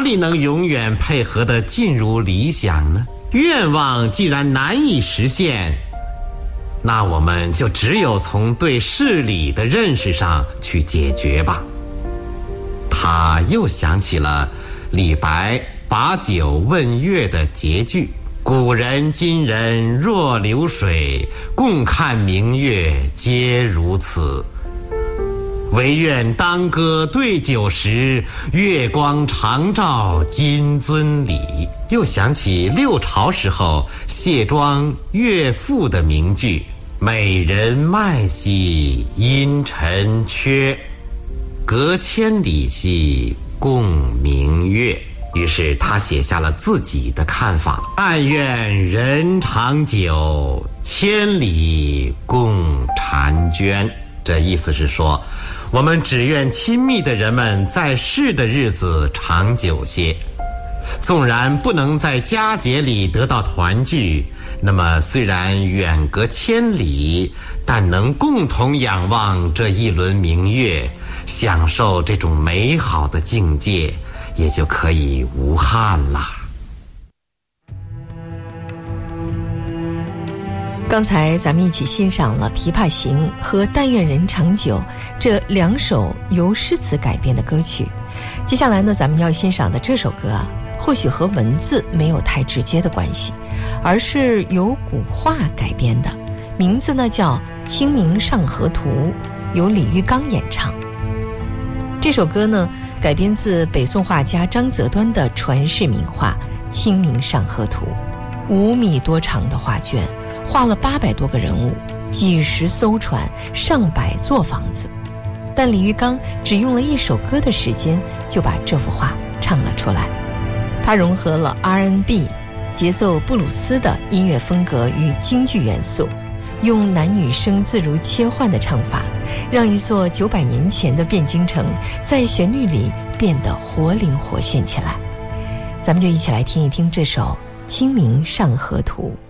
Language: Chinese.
里能永远配合得尽如理想呢？愿望既然难以实现，那我们就只有从对事理的认识上去解决吧。他又想起了李白把酒问月的结句：古人今人若流水，共看明月皆如此。唯愿当歌对酒时，月光长照金樽里。又想起六朝时候谢庄乐赋的名句：美人脉兮因尘缺，隔千里兮共明月。于是他写下了自己的看法：但愿人长久，千里共婵娟。这意思是说，我们只愿亲密的人们在世的日子长久些，纵然不能在佳节里得到团聚，那么虽然远隔千里，但能共同仰望这一轮明月，享受这种美好的境界，也就可以无憾啦。 刚才咱们一起欣赏了《琵琶行》和《但愿人长久》这两首由诗词改编的歌曲。接下来呢，咱们要欣赏的这首歌啊，或许和文字没有太直接的关系，而是由古画改编的，名字呢叫《清明上河图》，由李玉刚演唱。这首歌呢改编自北宋画家张择端的传世名画《清明上河图》，5米多长的画卷，画了800多个人物，几十艘船，上百座房子。但李玉刚只用了1首歌的时间就把这幅画唱了出来。他融合了 R&B 节奏布鲁斯的音乐风格与京剧元素，用男女声自如切换的唱法，让一座900年前的汴京城在旋律里变得活灵活现起来。咱们就一起来听一听这首《清明上河图》。